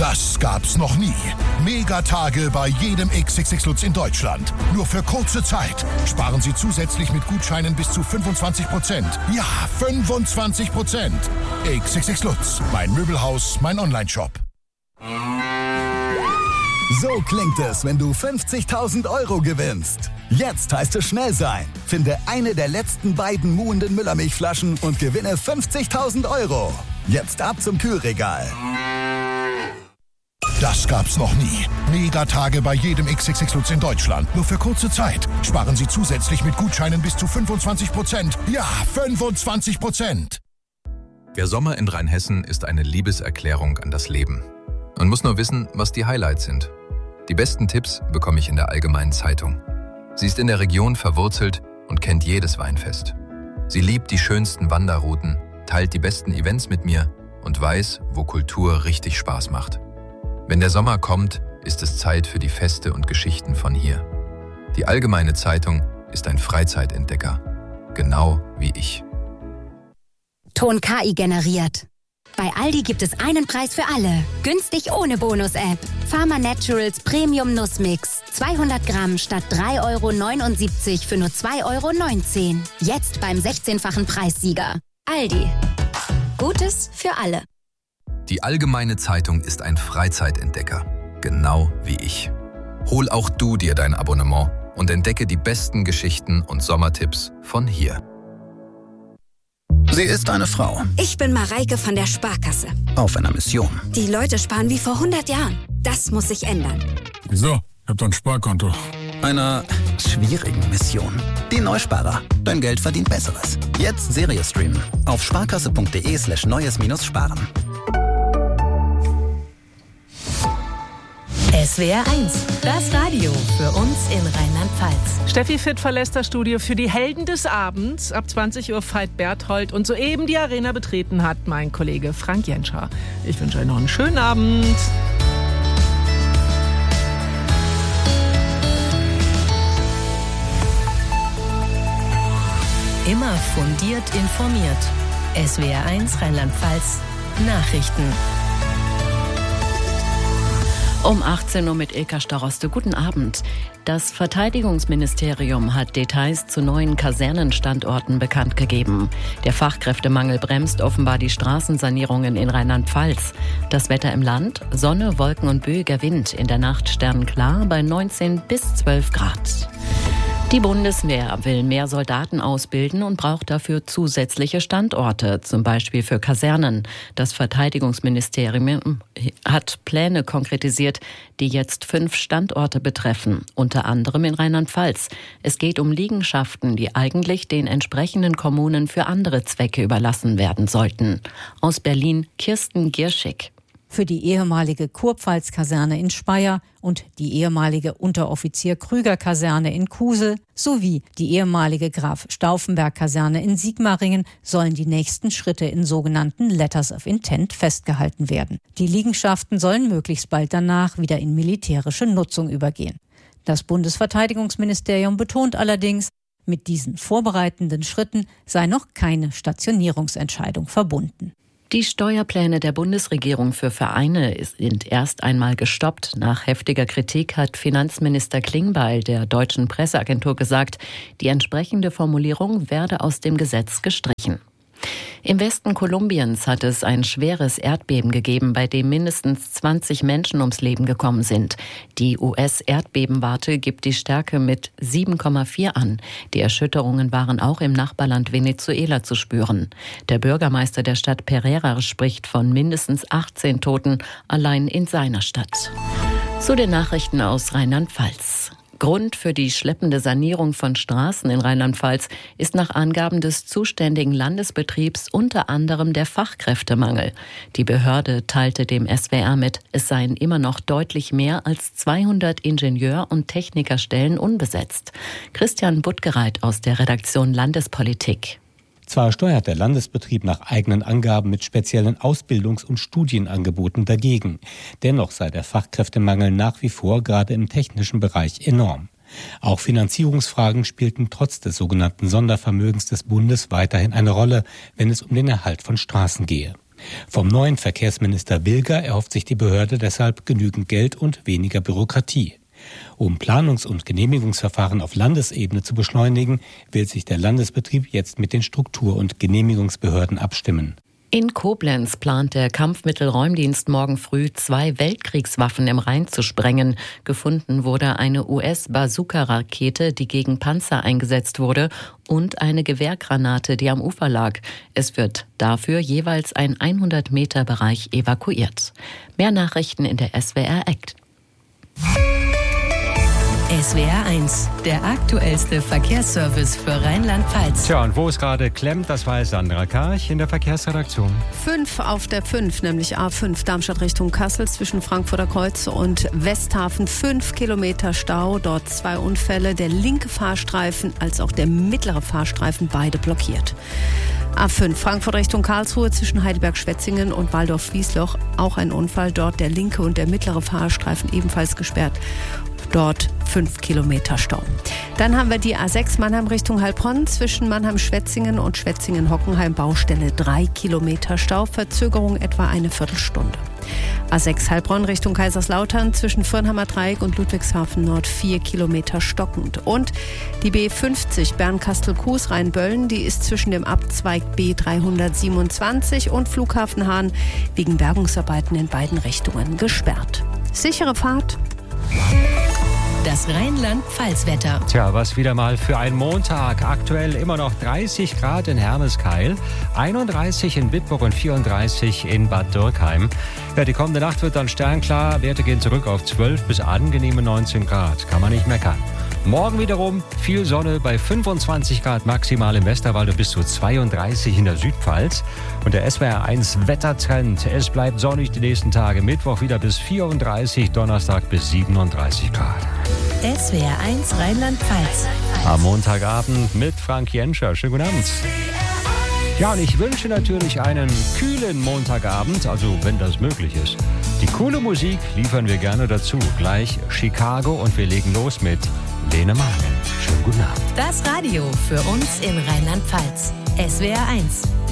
Das gab's noch nie. Megatage bei jedem XXX Lutz in Deutschland. Nur für kurze Zeit. Sparen Sie zusätzlich mit Gutscheinen bis zu 25%. Ja, 25%. XXX Lutz. Mein Möbelhaus, mein Onlineshop. So klingt es, wenn du 50.000 € gewinnst. Jetzt heißt es schnell sein. Finde eine der letzten beiden muhenden Müllermilchflaschen und gewinne 50.000 €. Jetzt ab zum Kühlregal. Das gab's noch nie. Megatage bei jedem XXX Lutz in Deutschland. Nur für kurze Zeit. Sparen Sie zusätzlich mit Gutscheinen bis zu 25%. Ja, 25%. Der Sommer in Rheinhessen ist eine Liebeserklärung an das Leben. Man muss nur wissen, was die Highlights sind. Die besten Tipps bekomme ich in der Allgemeinen Zeitung. Sie ist in der Region verwurzelt und kennt jedes Weinfest. Sie liebt die schönsten Wanderrouten, teilt die besten Events mit mir und weiß, wo Kultur richtig Spaß macht. Wenn der Sommer kommt, ist es Zeit für die Feste und Geschichten von hier. Die Allgemeine Zeitung ist ein Freizeitentdecker. Genau wie ich. Ton KI generiert. Bei Aldi gibt es einen Preis für alle. Günstig ohne Bonus-App. Pharma Naturals Premium Nussmix. 200 Gramm statt 3,79 € für nur 2,19 €. Jetzt beim 16-fachen Preissieger. Aldi. Gutes für alle. Die Allgemeine Zeitung ist ein Freizeitentdecker. Genau wie ich. Hol auch du dir dein Abonnement und entdecke die besten Geschichten und Sommertipps von hier. Sie ist eine Frau. Ich bin Mareike von der Sparkasse. Auf einer Mission. Die Leute sparen wie vor 100 Jahren. Das muss sich ändern. Wieso? Ich hab doch ein Sparkonto. Einer schwierigen Mission. Die Neusparer. Dein Geld verdient Besseres. Jetzt Serie streamen. Auf sparkasse.de/neues-sparen. SWR 1, das Radio für uns in Rheinland-Pfalz. Steffi Fitt verlässt das Studio für die Helden des Abends. Ab 20 Uhr Veit Berthold und soeben die Arena betreten hat mein Kollege Frank Jenscher. Ich wünsche euch noch einen schönen Abend. Immer fundiert informiert. SWR 1 Rheinland-Pfalz Nachrichten. Um 18 Uhr mit Ilka Staroste. Guten Abend. Das Verteidigungsministerium hat Details zu neuen Kasernenstandorten bekannt gegeben. Der Fachkräftemangel bremst offenbar die Straßensanierungen in Rheinland-Pfalz. Das Wetter im Land: Sonne, Wolken und böiger Wind. In der Nacht sternenklar bei 19 bis 12 Grad. Die Bundeswehr will mehr Soldaten ausbilden und braucht dafür zusätzliche Standorte, zum Beispiel für Kasernen. Das Verteidigungsministerium hat Pläne konkretisiert, die jetzt 5 Standorte betreffen, unter anderem in Rheinland-Pfalz. Es geht um Liegenschaften, die eigentlich den entsprechenden Kommunen für andere Zwecke überlassen werden sollten. Aus Berlin Kirsten Gierschig. Für die ehemalige Kurpfalz-Kaserne in Speyer und die ehemalige Unteroffizier-Krüger-Kaserne in Kusel sowie die ehemalige Graf-Stauffenberg-Kaserne in Sigmaringen sollen die nächsten Schritte in sogenannten Letters of Intent festgehalten werden. Die Liegenschaften sollen möglichst bald danach wieder in militärische Nutzung übergehen. Das Bundesverteidigungsministerium betont allerdings, mit diesen vorbereitenden Schritten sei noch keine Stationierungsentscheidung verbunden. Die Steuerpläne der Bundesregierung für Vereine sind erst einmal gestoppt. Nach heftiger Kritik hat Finanzminister Klingbeil der Deutschen Presseagentur gesagt, die entsprechende Formulierung werde aus dem Gesetz gestrichen. Im Westen Kolumbiens hat es ein schweres Erdbeben gegeben, bei dem mindestens 20 Menschen ums Leben gekommen sind. Die US-Erdbebenwarte gibt die Stärke mit 7,4 an. Die Erschütterungen waren auch im Nachbarland Venezuela zu spüren. Der Bürgermeister der Stadt Pereira spricht von mindestens 18 Toten allein in seiner Stadt. Zu den Nachrichten aus Rheinland-Pfalz. Grund für die schleppende Sanierung von Straßen in Rheinland-Pfalz ist nach Angaben des zuständigen Landesbetriebs unter anderem der Fachkräftemangel. Die Behörde teilte dem SWR mit, es seien immer noch deutlich mehr als 200 Ingenieur- und Technikerstellen unbesetzt. Christian Buttgereit aus der Redaktion Landespolitik. Zwar steuert der Landesbetrieb nach eigenen Angaben mit speziellen Ausbildungs- und Studienangeboten dagegen. Dennoch sei der Fachkräftemangel nach wie vor gerade im technischen Bereich enorm. Auch Finanzierungsfragen spielten trotz des sogenannten Sondervermögens des Bundes weiterhin eine Rolle, wenn es um den Erhalt von Straßen gehe. Vom neuen Verkehrsminister Wilger erhofft sich die Behörde deshalb genügend Geld und weniger Bürokratie. Um Planungs- und Genehmigungsverfahren auf Landesebene zu beschleunigen, will sich der Landesbetrieb jetzt mit den Struktur- und Genehmigungsbehörden abstimmen. In Koblenz plant der Kampfmittelräumdienst morgen früh 2 Weltkriegswaffen im Rhein zu sprengen. Gefunden wurde eine US-Bazooka-Rakete, die gegen Panzer eingesetzt wurde, und eine Gewehrgranate, die am Ufer lag. Es wird dafür jeweils ein 100-Meter-Bereich evakuiert. Mehr Nachrichten in der SWR-App. SWR 1, der aktuellste Verkehrsservice für Rheinland-Pfalz. Tja, und wo es gerade klemmt, das weiß Sandra Karch in der Verkehrsredaktion. 5 auf der 5, nämlich A5 Darmstadt Richtung Kassel zwischen Frankfurter Kreuz und Westhafen. 5 Kilometer Stau, dort 2 Unfälle. Der linke Fahrstreifen als auch der mittlere Fahrstreifen, beide blockiert. A5 Frankfurt Richtung Karlsruhe zwischen Heidelberg-Schwetzingen und Waldorf-Wiesloch. Auch ein Unfall, dort der linke und der mittlere Fahrstreifen ebenfalls gesperrt. Dort 5 Kilometer Stau. Dann haben wir die A6 Mannheim Richtung Heilbronn zwischen Mannheim-Schwetzingen und Schwetzingen-Hockenheim. Baustelle 3 Kilometer Stau, Verzögerung etwa eine Viertelstunde. A6 Heilbronn Richtung Kaiserslautern zwischen Firnheimer Dreieck und Ludwigshafen Nord 4 Kilometer stockend. Und die B50 Bernkastel-Kues Rheinböllen, die ist zwischen dem Abzweig B327 und Flughafen Hahn wegen Bergungsarbeiten in beiden Richtungen gesperrt. Sichere Fahrt. Das Rheinland-Pfalz-Wetter. Tja, was wieder mal für einen Montag. Aktuell immer noch 30 Grad in Hermeskeil, 31 in Bitburg und 34 in Bad Dürkheim. Ja, die kommende Nacht wird dann sternklar. Werte gehen zurück auf 12 bis angenehme 19 Grad. Kann man nicht meckern. Morgen wiederum viel Sonne bei 25 Grad maximal im Westerwald und bis zu 32 in der Südpfalz. Und der SWR 1 Wettertrend. Es bleibt sonnig die nächsten Tage. Mittwoch wieder bis 34, Donnerstag bis 37 Grad. SWR 1 Rheinland-Pfalz. Am Montagabend mit Frank Jenscher. Schönen guten Abend. Ja, und ich wünsche natürlich einen kühlen Montagabend, also wenn das möglich ist. Die coole Musik liefern wir gerne dazu. Gleich Chicago und wir legen los mit Lene Marlin. Schönen guten Abend. Das Radio für uns in Rheinland-Pfalz. SWR 1.